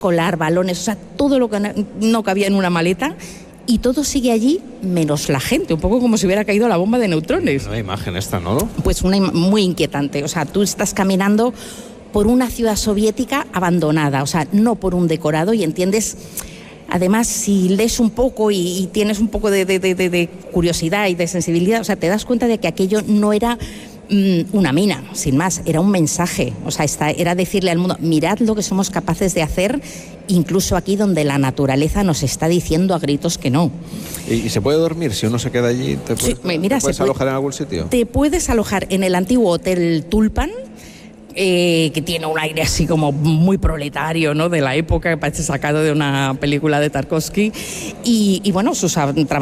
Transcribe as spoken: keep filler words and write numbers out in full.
colar, balones, o sea, todo lo que no cabía en una maleta, y todo sigue allí menos la gente, un poco como si hubiera caído la bomba de neutrones. Una imagen esta, ¿no? Pues una im- muy inquietante, o sea, tú estás caminando por una ciudad soviética abandonada, o sea, no por un decorado, y entiendes. Además, si lees un poco y, y tienes un poco de, de, de, de curiosidad y de sensibilidad, o sea, te das cuenta de que aquello no era mmm, una mina, sin más, era un mensaje. O sea, esta, era decirle al mundo, mirad lo que somos capaces de hacer, incluso aquí donde la naturaleza nos está diciendo a gritos que no. ¿Y, y se puede dormir si uno se queda allí? ¿Te puedes, Sí, mira, ¿te puedes se puede, alojar en algún sitio? Te puedes alojar en el antiguo Hotel Tulpan, Eh, que tiene un aire así como muy proletario, ¿no?, de la época, que parece sacado de una película de Tarkovsky, y, y bueno, sus trabajos